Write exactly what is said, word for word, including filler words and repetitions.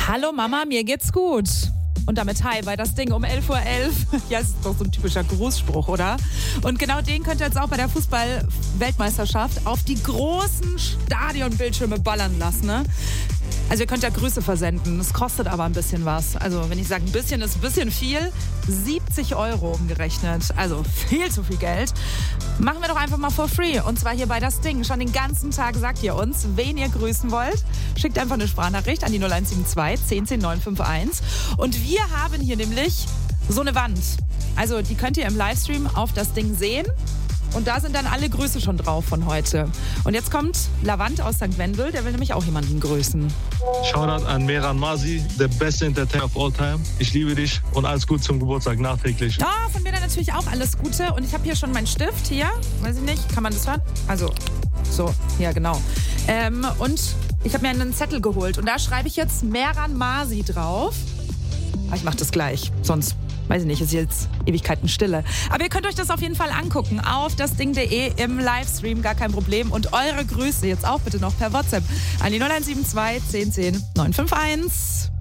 Hallo Mama, mir geht's gut. Und damit hi bei das Ding um elf Uhr elf. Ja, das ist doch so ein typischer Grußspruch, oder? Und genau den könnt ihr jetzt auch bei der Fußball-Weltmeisterschaft auf die großen Stadionbildschirme ballern lassen, ne? Also ihr könnt ja Grüße versenden, es kostet aber ein bisschen was. Also wenn ich sage ein bisschen, ist ein bisschen viel. siebzig Euro umgerechnet, also viel zu viel Geld. Machen wir doch einfach mal for free. Und zwar hier bei das Ding. Schon den ganzen Tag sagt ihr uns, wen ihr grüßen wollt. Schickt einfach eine Sprachnachricht an die null eins sieben zwei, zehn zehn, neun fünf eins. Und wir haben hier nämlich so eine Wand. Also die könnt ihr im Livestream auf das Ding sehen. Und da sind dann alle Grüße schon drauf von heute. Und jetzt kommt Lavant aus Sankt Wendel, der will nämlich auch jemanden grüßen. Shoutout an Mehran Masi, the best entertainer of all time. Ich liebe dich und alles Gute zum Geburtstag nachträglich. Ja, von mir dann natürlich auch alles Gute. Und ich habe hier schon meinen Stift, hier, weiß ich nicht, kann man das hören? Also, so, ja genau. Ähm, und ich habe mir einen Zettel geholt und da schreibe ich jetzt Mehran Masi drauf. Aber ich mache das gleich, sonst... Weiß ich nicht, ist jetzt Ewigkeiten Stille. Aber ihr könnt euch das auf jeden Fall angucken auf dasding punkt de im Livestream, gar kein Problem. Und eure Grüße jetzt auch bitte noch per WhatsApp an die null eins sieben zwei, zehn zehn, neun fünf eins.